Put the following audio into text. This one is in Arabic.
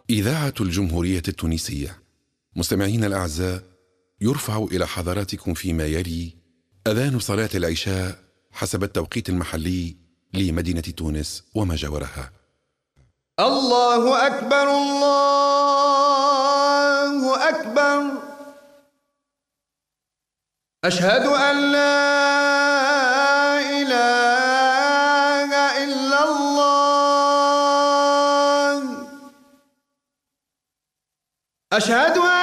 إذاعة الجمهورية التونسية. مستمعين الأعزاء، يرفع إلى حضراتكم فيما يلي أذان صلاة العشاء حسب التوقيت المحلي لمدينة تونس وما جاورها. الله أكبر الله أكبر، أشهد أن لا إله إلا الله، أشهد